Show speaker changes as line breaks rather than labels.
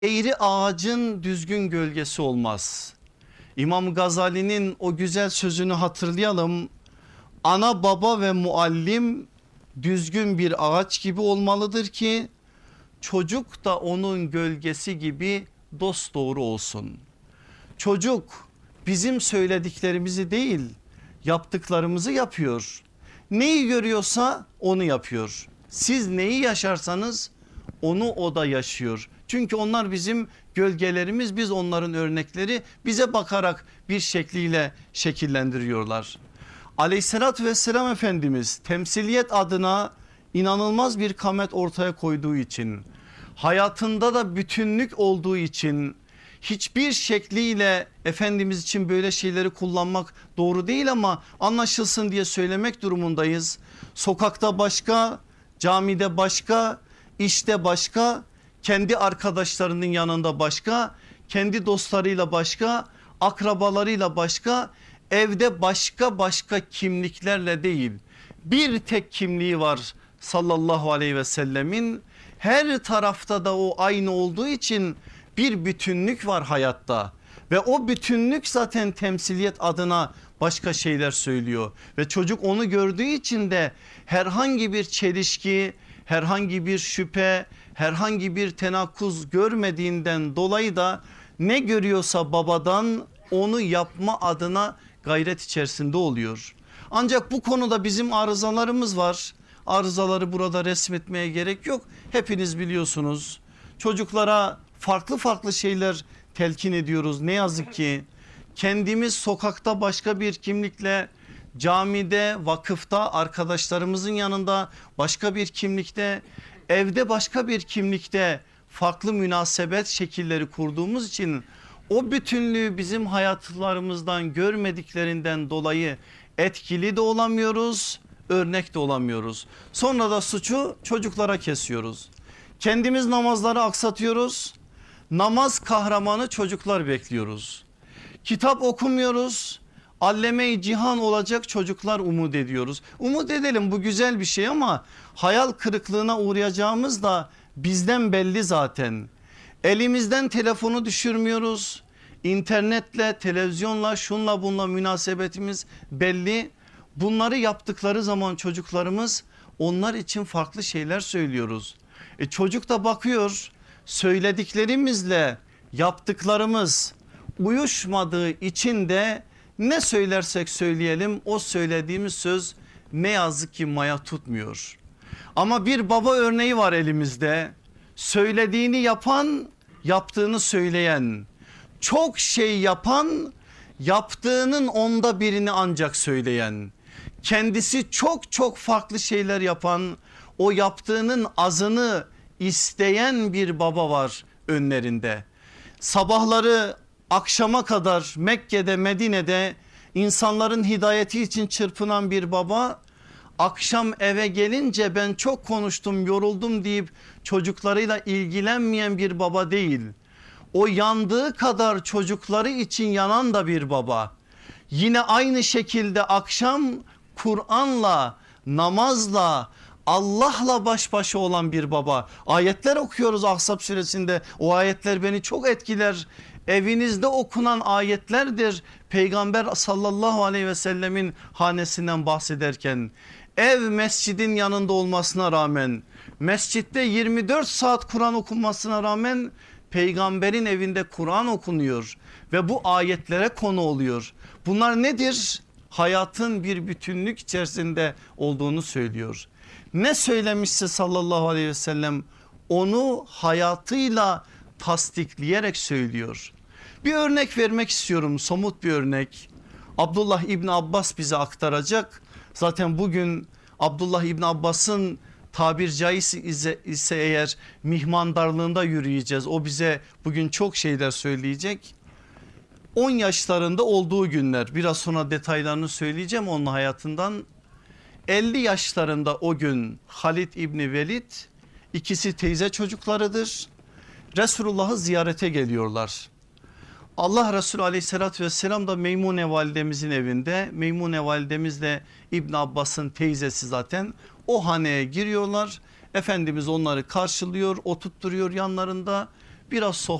Eğri ağacın düzgün gölgesi olmaz. İmam Gazali'nin o güzel sözünü hatırlayalım. Ana baba ve muallim düzgün bir ağaç gibi olmalıdır ki çocuk da onun gölgesi gibi dosdoğru olsun. Çocuk bizim söylediklerimizi değil, yaptıklarımızı yapıyor. Neyi görüyorsa onu yapıyor. Siz neyi yaşarsanız onu o da yaşıyor. Çünkü onlar bizim gölgelerimiz, biz onların örnekleri, bize bakarak bir şekliyle şekillendiriyorlar. Aleyhissalatü vesselam Efendimiz temsiliyet adına inanılmaz bir kamet ortaya koyduğu için, hayatında da bütünlük olduğu için, hiçbir şekliyle Efendimiz için böyle şeyleri kullanmak doğru değil ama anlaşılsın diye söylemek durumundayız. Sokakta başka, camide başka, işte başka, kendi arkadaşlarının yanında başka, kendi dostlarıyla başka, akrabalarıyla başka, evde başka kimliklerle değil, bir tek kimliği var sallallahu aleyhi ve sellemin. Her tarafta da o aynı olduğu için bir bütünlük var hayatta ve o bütünlük zaten temsiliyet adına başka şeyler söylüyor ve çocuk onu gördüğü için de herhangi bir çelişki, herhangi bir şüphe, herhangi bir tenakkuz görmediğinden dolayı da ne görüyorsa babadan onu yapma adına gayret içerisinde oluyor. Ancak bu konuda bizim arızalarımız var. Arızaları burada resmetmeye gerek yok. Hepiniz biliyorsunuz. Çocuklara farklı şeyler telkin ediyoruz. Ne yazık ki kendimiz sokakta başka bir kimlikle, camide, vakıfta, arkadaşlarımızın yanında başka bir kimlikte, evde başka bir kimlikte farklı münasebet şekilleri kurduğumuz için o bütünlüğü bizim hayatlarımızdan görmediklerinden dolayı etkili de olamıyoruz, örnek de olamıyoruz. Sonra da suçu çocuklara kesiyoruz. Kendimiz namazları aksatıyoruz. Namaz kahramanı çocuklar bekliyoruz. Kitap okumuyoruz. Alleme-i cihan olacak çocuklar umut ediyoruz. Umut edelim, bu güzel bir şey ama hayal kırıklığına uğrayacağımız da bizden belli zaten. Elimizden telefonu düşürmüyoruz. İnternetle, televizyonla, şunla bunla münasebetimiz belli. Bunları yaptıkları zaman çocuklarımız onlar için farklı şeyler söylüyoruz. Çocuk da bakıyor, söylediklerimizle yaptıklarımız uyuşmadığı için de ne söylersek söyleyelim o söylediğimiz söz ne yazık ki maya tutmuyor. Ama bir baba örneği var elimizde. Söylediğini yapan, yaptığını söyleyen, çok şey yapan, yaptığının onda birini ancak söyleyen, kendisi çok farklı şeyler yapan, o yaptığının azını isteyen bir baba var önlerinde. Sabahları akşama kadar Mekke'de, Medine'de insanların hidayeti için çırpınan bir baba, akşam eve gelince ben çok konuştum, yoruldum deyip çocuklarıyla ilgilenmeyen bir baba değil. O yandığı kadar çocukları için yanan da bir baba. Yine aynı şekilde akşam Kur'an'la, namazla, Allah'la baş başa olan bir baba. Ayetler okuyoruz Ahzab suresinde, o ayetler beni çok etkiler. Evinizde okunan ayetlerdir. Peygamber sallallahu aleyhi ve sellemin hanesinden bahsederken, ev mescidin yanında olmasına rağmen, mescitte 24 saat Kur'an okunmasına rağmen peygamberin evinde Kur'an okunuyor ve bu ayetlere konu oluyor. Bunlar nedir? Hayatın bir bütünlük içerisinde olduğunu söylüyor. Ne söylemişse sallallahu aleyhi ve sellem onu hayatıyla tasdikleyerek söylüyor. Bir örnek vermek istiyorum, somut bir örnek. Abdullah İbni Abbas bize aktaracak. Zaten bugün Abdullah İbni Abbas'ın tabir caizse ise eğer mihmandarlığında yürüyeceğiz. O bize bugün çok şeyler söyleyecek. 10 yaşlarında olduğu günler, biraz sonra detaylarını söyleyeceğim onun hayatından. 50 yaşlarında o gün Halid İbni Velid, ikisi teyze çocuklarıdır. Resulullah'ı ziyarete geliyorlar. Allah Resulü aleyhissalatü vesselam da Meymune validemizin evinde. Meymune validemiz de İbn Abbas'ın teyzesi zaten. O haneye giriyorlar. Efendimiz onları karşılıyor, oturtturuyor yanlarında biraz sohbet